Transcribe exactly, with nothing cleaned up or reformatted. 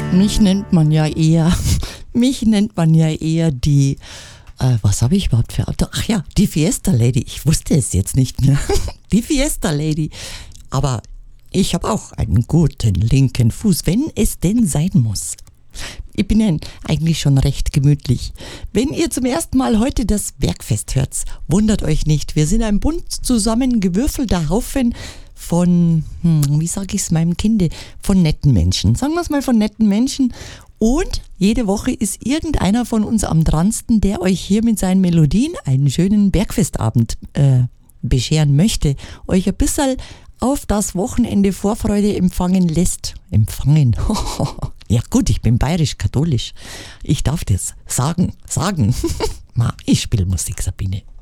Mich nennt man ja eher, mich nennt man ja eher die, äh, was habe ich überhaupt für Auto? Ach ja, die Fiesta Lady. Ich wusste es jetzt nicht mehr. Die Fiesta Lady. Aber ich habe auch einen guten linken Fuß, wenn es denn sein muss. Ich bin ja eigentlich schon recht gemütlich. Wenn ihr zum ersten Mal heute das Bergfest hört, wundert euch nicht. Wir sind ein bunt zusammengewürfelter Haufen von, hm, wie sage ich es meinem Kinde, von netten Menschen. Sagen wir es mal von netten Menschen. Und jede Woche ist irgendeiner von uns am dransten, der euch hier mit seinen Melodien einen schönen Bergfestabend äh, bescheren möchte. Euch ein bisschen auf das Wochenende Vorfreude empfangen lässt. Empfangen. Ja gut, ich bin bayerisch-katholisch. Ich darf das sagen, sagen. Ma, ich spiele Musik, Sabine.